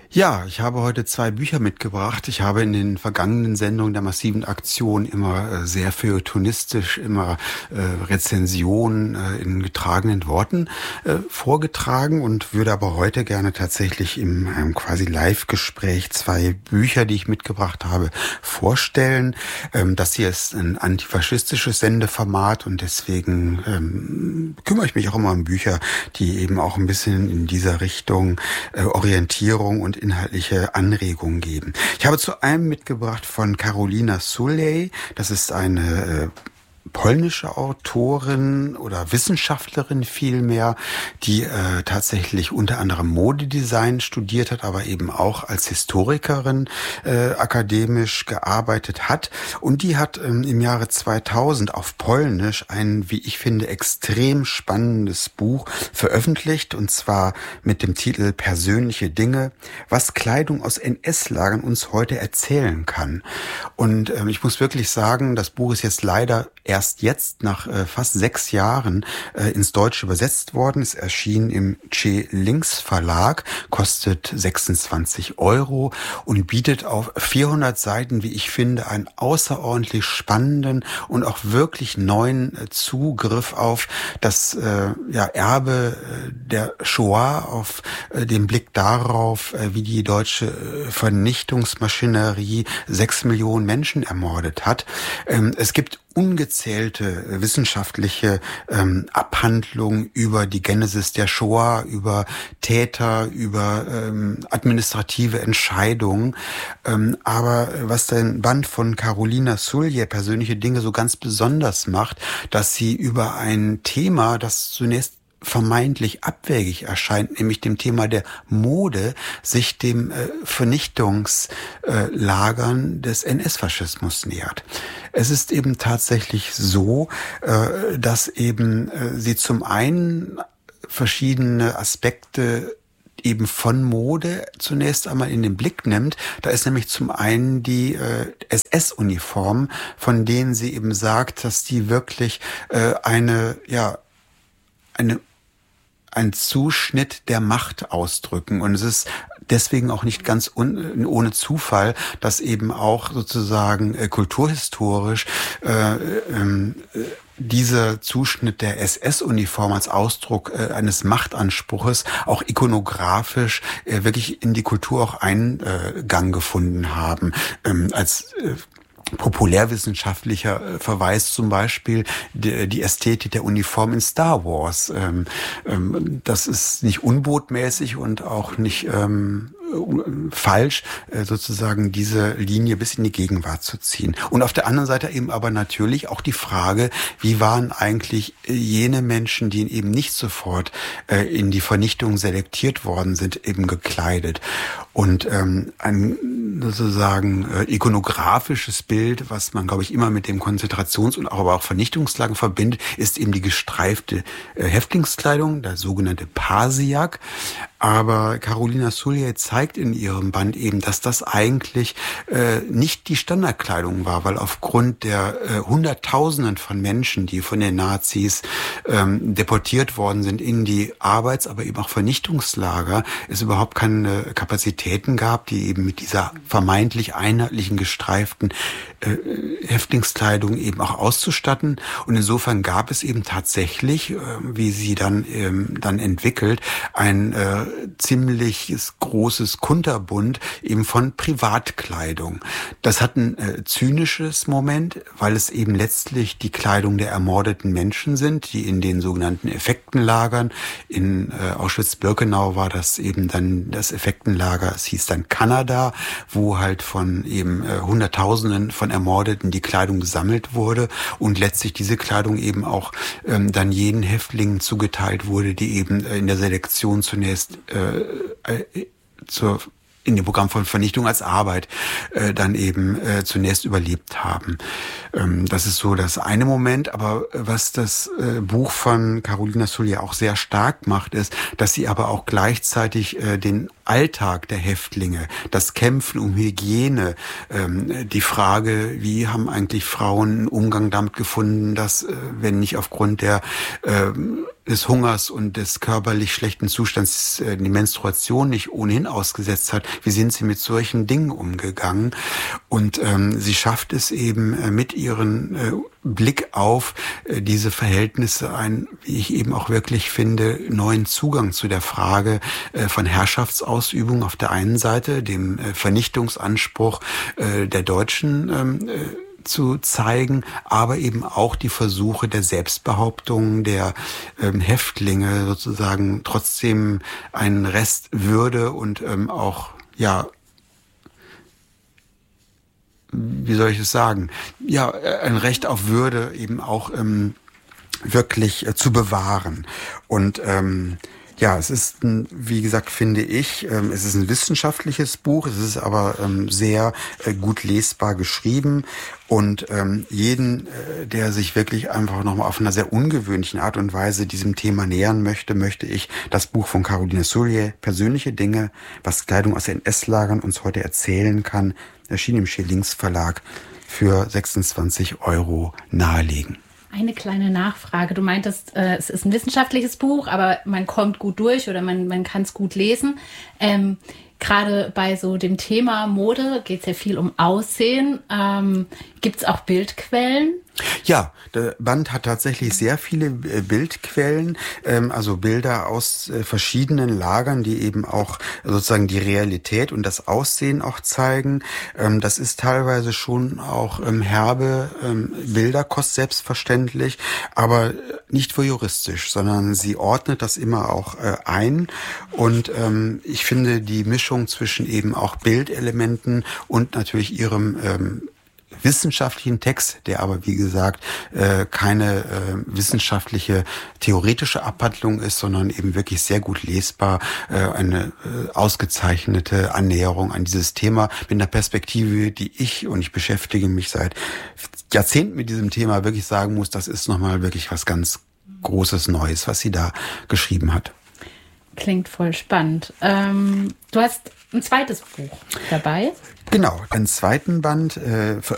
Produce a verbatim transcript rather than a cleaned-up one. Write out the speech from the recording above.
Ja, ich habe heute zwei Bücher mitgebracht. Ich habe in den vergangenen Sendungen der Massiven Aktion immer äh, sehr feuilletonistisch, immer äh, Rezensionen äh, in getragenen Worten äh, vorgetragen und würde aber heute gerne tatsächlich im ähm, quasi Live-Gespräch zwei Bücher, die ich mitgebracht habe, vorstellen. Ähm, das hier ist ein antifaschistisches Sendeformat und deswegen ähm, kümmere ich mich auch immer um Bücher, die eben auch ein bisschen in dieser Richtung äh, Orientierung und inhaltliche Anregungen geben. Ich habe zu einem mitgebracht von Karolina Sulej. Das ist eine äh, polnische Autorin oder Wissenschaftlerin vielmehr, die äh, tatsächlich unter anderem Modedesign studiert hat, aber eben auch als Historikerin äh, akademisch gearbeitet hat. Und die hat ähm, im Jahre zweitausend auf Polnisch ein, wie ich finde, extrem spannendes Buch veröffentlicht, und zwar mit dem Titel Persönliche Dinge, was Kleidung aus N S-Lagern uns heute erzählen kann. Und ähm, ich muss wirklich sagen, das Buch ist jetzt leider erst jetzt nach äh, fast sechs Jahren äh, ins Deutsche übersetzt worden. Es erschien im Che Links Verlag, kostet sechsundzwanzig Euro und bietet auf vierhundert Seiten, wie ich finde, einen außerordentlich spannenden und auch wirklich neuen äh, Zugriff auf das äh, ja, Erbe äh, der Shoah, auf äh, den Blick darauf, äh, wie die deutsche äh, Vernichtungsmaschinerie sechs Millionen Menschen ermordet hat. Ähm, es gibt ungezählte wissenschaftliche ähm, Abhandlungen über die Genesis der Shoah, über Täter, über ähm, administrative Entscheidungen. Ähm, aber was den Band von Karolina Sulej, Persönliche Dinge, so ganz besonders macht, dass sie über ein Thema, das zunächst vermeintlich abwegig erscheint, nämlich dem Thema der Mode, sich dem äh, Vernichtungslagern äh, des N S-Faschismus nähert. Es ist eben tatsächlich so, äh, dass eben äh, sie zum einen verschiedene Aspekte eben von Mode zunächst einmal in den Blick nimmt. Da ist nämlich zum einen die äh, S S-Uniform, von denen sie eben sagt, dass die wirklich äh, eine, ja, eine ein Zuschnitt der Macht ausdrücken. Und es ist deswegen auch nicht ganz un, ohne Zufall, dass eben auch sozusagen äh, kulturhistorisch äh, äh, dieser Zuschnitt der S S-Uniform als Ausdruck äh, eines Machtanspruches auch ikonografisch äh, wirklich in die Kultur auch Eingang gefunden haben. Ähm, als äh, populärwissenschaftlicher Verweis zum Beispiel die, die Ästhetik der Uniform in Star Wars. Ähm, ähm, das ist nicht unbotmäßig und auch nicht ähm, falsch, äh, sozusagen diese Linie bis in die Gegenwart zu ziehen. Und auf der anderen Seite eben aber natürlich auch die Frage, wie waren eigentlich jene Menschen, die eben nicht sofort äh, in die Vernichtung selektiert worden sind, eben gekleidet. Und ähm, ein sozusagen äh, ikonografisches Bild, was man, glaube ich, immer mit dem Konzentrations- und auch, aber auch Vernichtungslagen verbindet, ist eben die gestreifte äh, Häftlingskleidung, der sogenannte Pasiak. Aber Karolina Sulej zeigt in ihrem Band eben, dass das eigentlich äh, nicht die Standardkleidung war, weil aufgrund der äh, Hunderttausenden von Menschen, die von den Nazis ähm, deportiert worden sind in die Arbeits-, aber eben auch Vernichtungslager, es überhaupt keine Kapazitäten gab, die eben mit dieser vermeintlich einheitlichen gestreiften äh, Häftlingskleidung eben auch auszustatten. Und insofern gab es eben tatsächlich, äh, wie sie dann ähm, dann entwickelt, ein äh, ziemlich großes Kunterbund eben von Privatkleidung. Das hat ein äh, zynisches Moment, weil es eben letztlich die Kleidung der ermordeten Menschen sind, die in den sogenannten Effektenlagern, in äh, Auschwitz-Birkenau war das eben dann das Effektenlager, es hieß dann Kanada, wo halt von eben äh, Hunderttausenden von Ermordeten die Kleidung gesammelt wurde und letztlich diese Kleidung eben auch ähm, dann jenen Häftlingen zugeteilt wurde, die eben äh, in der Selektion zunächst äh, äh, zur in dem Programm von Vernichtung als Arbeit äh, dann eben äh, zunächst überlebt haben. Ähm, das ist so das eine Moment, aber was das äh, Buch von Karolina Sulej auch sehr stark macht, ist, dass sie aber auch gleichzeitig äh, den Alltag der Häftlinge, das Kämpfen um Hygiene, ähm, die Frage, wie haben eigentlich Frauen einen Umgang damit gefunden, dass, äh, wenn nicht aufgrund der äh, des Hungers und des körperlich schlechten Zustands äh, die Menstruation nicht ohnehin ausgesetzt hat. Wie sind sie mit solchen Dingen umgegangen? Und ähm, sie schafft es eben äh, mit ihrem äh, Blick auf äh, diese Verhältnisse ein, wie ich eben auch wirklich finde, neuen Zugang zu der Frage äh, von Herrschaftsausübung auf der einen Seite, dem äh, Vernichtungsanspruch äh, der Deutschen ähm, äh, zu zeigen, aber eben auch die Versuche der Selbstbehauptung der ähm, Häftlinge sozusagen trotzdem einen Rest Würde und ähm, auch, ja, wie soll ich es sagen, ja, ein Recht auf Würde eben auch ähm, wirklich äh, zu bewahren. Und ähm, ja, es ist, ein, wie gesagt, finde ich, ähm, es ist ein wissenschaftliches Buch, es ist aber ähm, sehr äh, gut lesbar geschrieben und ähm, jeden, äh, der sich wirklich einfach nochmal auf einer sehr ungewöhnlichen Art und Weise diesem Thema nähern möchte, möchte ich das Buch von Caroline Soulier, Persönliche Dinge, was Kleidung aus N S-Lagern uns heute erzählen kann, erschien im Schillings Verlag für sechsundzwanzig Euro nahelegen. Eine kleine Nachfrage. Du meintest, äh, es ist ein wissenschaftliches Buch, aber man kommt gut durch oder man, man kann es gut lesen. Ähm, Gerade bei so dem Thema Mode geht es ja viel um Aussehen. Ähm, Gibt es auch Bildquellen? Ja, der Band hat tatsächlich sehr viele äh, Bildquellen, ähm, also Bilder aus äh, verschiedenen Lagern, die eben auch sozusagen die Realität und das Aussehen auch zeigen. Ähm, das ist teilweise schon auch ähm, herbe ähm, Bilderkost, selbstverständlich, aber nicht voyeuristisch, sondern sie ordnet das immer auch äh, ein. Und ähm, ich finde die Mischung zwischen eben auch Bildelementen und natürlich ihrem ähm, wissenschaftlichen Text, der aber, wie gesagt, äh, keine äh, wissenschaftliche, theoretische Abhandlung ist, sondern eben wirklich sehr gut lesbar, äh, eine äh, ausgezeichnete Annäherung an dieses Thema mit einer Perspektive, die ich, und ich beschäftige mich seit Jahrzehnten mit diesem Thema, wirklich sagen muss, das ist nochmal wirklich was ganz Großes Neues, was sie da geschrieben hat. Klingt voll spannend. Ähm, du hast ein zweites Buch dabei. Genau, einen zweiten Band äh,